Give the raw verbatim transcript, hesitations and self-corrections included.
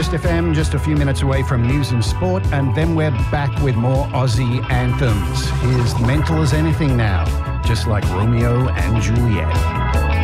Coast F M, just a few minutes away from news and sport, and then we're back with more Aussie anthems. Here's Mental as Anything now, just like Romeo and Juliet.